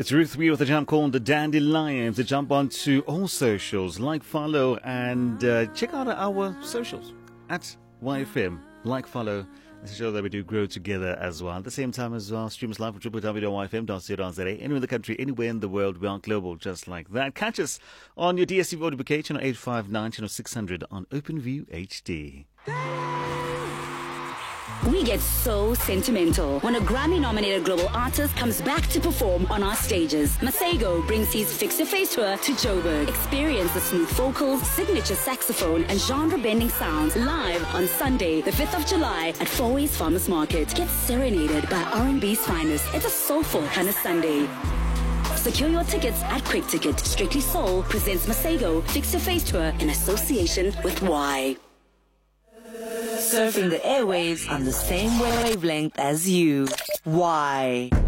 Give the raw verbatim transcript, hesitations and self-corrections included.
It's Ruth Wee with a jump called the Dandelions. To jump onto all socials, like, follow, and uh, check out our socials at Y F M. Like, follow, to show that we do grow together as well. At the same time as well, stream us live at w w w dot y f m dot co dot z a. Anywhere in the country, anywhere in the world, we are global just like that. Catch us on your D S T V audio bouquet, channel eight five nine, channel six hundred on OpenView H D. We get so sentimental when a Grammy-nominated global artist comes back to perform on our stages. Masego brings his Fix Your Face tour to Joburg. Experience the smooth vocals, signature saxophone, and genre-bending sounds live on Sunday, the fifth of July at Fourways Farmers Market. Get serenaded by R and B's finest. It's a soulful kind of Sunday. Secure your tickets at Quick Ticket. Strictly Soul presents Masego Fix Your Face tour in association with Y. Surfing the airwaves on the same wavelength as you. Why?